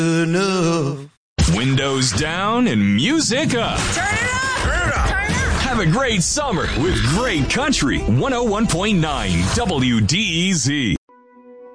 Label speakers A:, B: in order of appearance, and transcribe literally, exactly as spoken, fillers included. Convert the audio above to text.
A: enough.
B: Windows down and music up.
C: Turn it up!
B: Turn it up!
C: Turn it up!
B: Have a great summer with great country. one oh one point nine W D E Z.